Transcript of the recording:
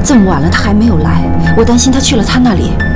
这么晚了他还没有来，我担心他去了他那里。